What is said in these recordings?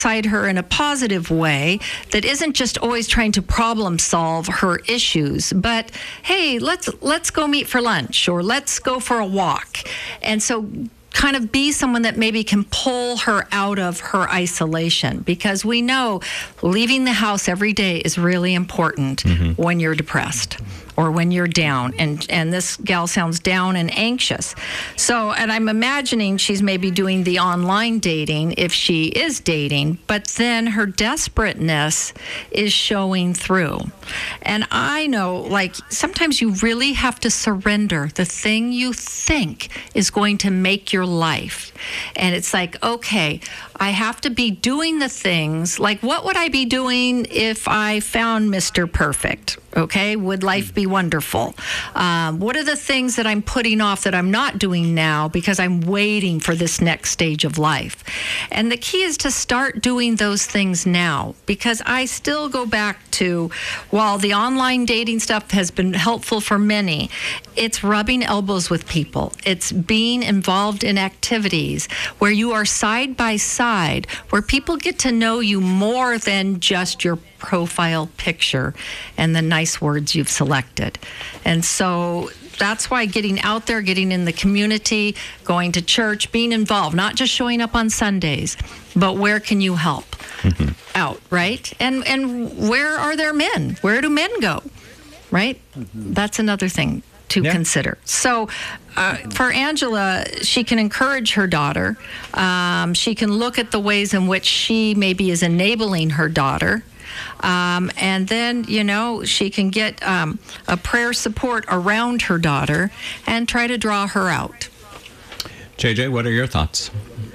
alongside her in a positive way that isn't just always trying to problem solve her issues, but hey, let's go meet for lunch, or let's go for a walk. And so kind of be someone that maybe can pull her out of her isolation, because we know leaving the house every day is really important when you're depressed or when you're down. And this gal sounds down and anxious. So, and I'm imagining she's maybe doing the online dating if she is dating, but then her desperateness is showing through. And I know, like, sometimes you really have to surrender the thing you think is going to make your life. And it's like, okay, I have to be doing the things, like, what would I be doing if I found Mr. Perfect? Okay, would life be wonderful? What are the things that I'm putting off that I'm not doing now because I'm waiting for this next stage of life? And the key is to start doing those things now, because I still go back to, while the online dating stuff has been helpful for many, it's rubbing elbows with people. It's being involved in activities where you are side by side, where people get to know you more than just your profile picture and the nice words you've selected. And so that's why getting out there, getting in the community, going to church, being involved, not just showing up on Sundays, but where can you help out, right? And where are there men? Where do men go, right? That's another thing to consider. So for Angela, she can encourage her daughter. She can look at the ways in which she maybe is enabling her daughter. And then, you know, she can get a prayer support around her daughter and try to draw her out. JJ, what are your thoughts?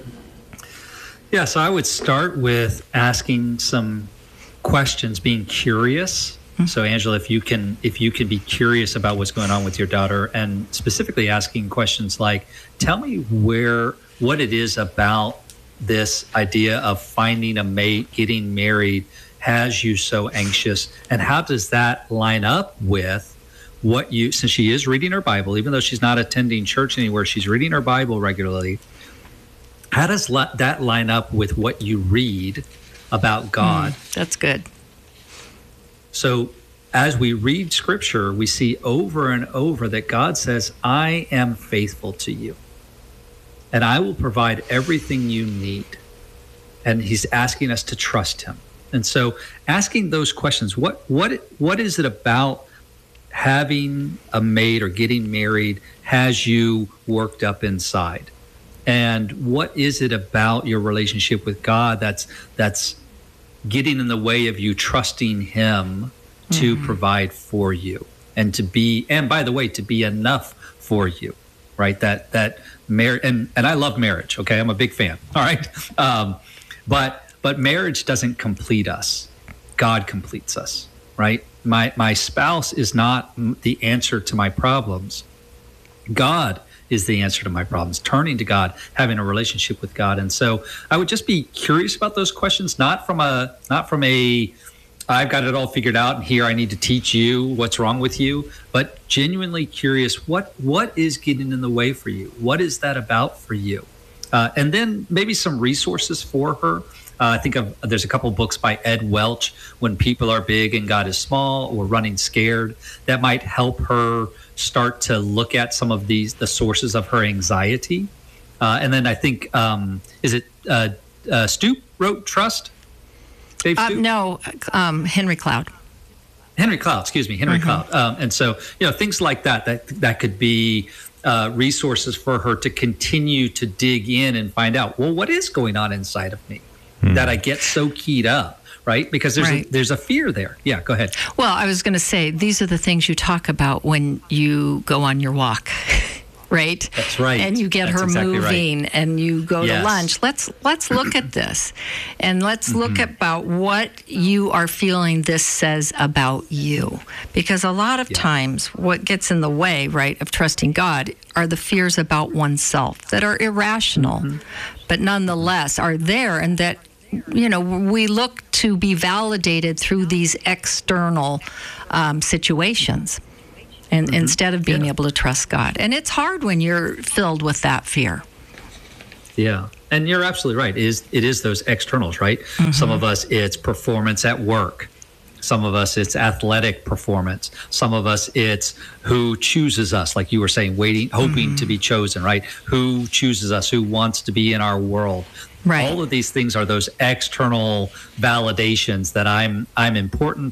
Yeah, so I would start with asking some questions, being curious. So Angela, if you can be curious about what's going on with your daughter, and specifically asking questions like, tell me what it is about this idea of finding a mate, getting married, has you so anxious, and how does that line up with what you, since she is reading her Bible, even though she's not attending church anywhere, she's reading her Bible regularly. How does that line up with what you read about God? That's good. So as we read scripture, we see over and over that God says, I am faithful to you, and I will provide everything you need. And he's asking us to trust him. And so asking those questions, what is it about having a mate or getting married has you worked up inside? And what is it about your relationship with God that's getting in the way of you trusting him to provide for you and to be, and by the way, to be enough for you, right? That marriage, and I love marriage. Okay. I'm a big fan. All right. But marriage doesn't complete us. God completes us, right? My spouse is not the answer to my problems. God is the answer to my problems. Turning to God, having a relationship with God. And so I would just be curious about those questions, not from a I've got it all figured out and here I need to teach you what's wrong with you, but genuinely curious, what is getting in the way for you? What is that about for you? And then maybe some resources for her. I think there's a couple books by Ed Welch, When People Are Big and God is Small, or Running Scared, that might help her start to look at some of the sources of her anxiety. And then I think, is it Stoop wrote Trust? Dave Stoop? No, Henry Cloud. Henry Cloud. And so, things like that could be resources for her to continue to dig in and find out, well, what is going on inside of me that I get so keyed up, right? Because there's a fear there. Yeah, go ahead. Well, I was going to say, these are the things you talk about when you go on your walk, right? That's right. And you get her exactly moving right. and you go to lunch. Let's look at this, and let's look about what you are feeling this says about you. Because a lot of times what gets in the way, right, of trusting God are the fears about oneself that are irrational, but nonetheless are there, and that, we look to be validated through these external situations. And instead of being able to trust God. And it's hard when you're filled with that fear. Yeah. And you're absolutely right. It is those externals, right? Some of us, it's performance at work. Some of us, it's athletic performance. Some of us, it's who chooses us, like you were saying, waiting, hoping to be chosen, right? Who chooses us, who wants to be in our world. Right. All of these things are those external validations that I'm important